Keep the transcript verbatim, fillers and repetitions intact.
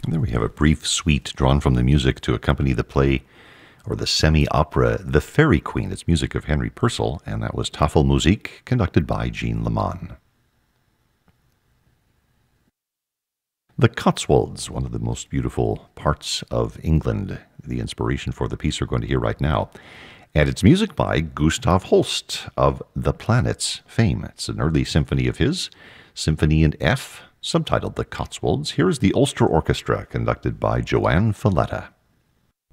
There we have a brief suite drawn from the music to accompany the play or the semi-opera The Fairy Queen. It's music of Henry Purcell, and that was Tafelmusik, conducted by Jean Leman. The Cotswolds, one of the most beautiful parts of England, the inspiration for the piece we're going to hear right now. And it's music by Gustav Holst of The Planets fame. It's an early symphony of his, Symphony in F, subtitled The Cotswolds. Here's the Ulster Orchestra, conducted by Joanne Falletta.